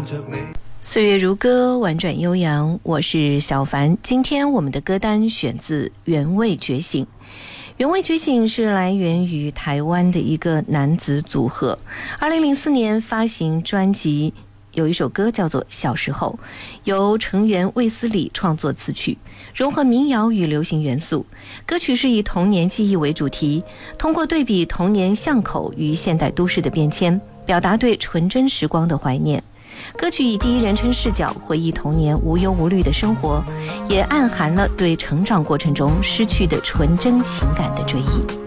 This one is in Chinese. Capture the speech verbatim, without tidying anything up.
岁月如歌，婉转悠扬，我是小凡。今天我们的歌单选自原味觉醒。原味觉醒是来源于台湾的一个男子组合，二零零四年发行专辑，有一首歌叫做《小时候》，由成员卫斯理创作词曲，融合民谣与流行元素。歌曲是以童年记忆为主题，通过对比童年巷口与现代都市的变迁，表达对纯真时光的怀念。歌曲以第一人称视角回忆童年无忧无虑的生活，也暗含了对成长过程中失去的纯真情感的追忆。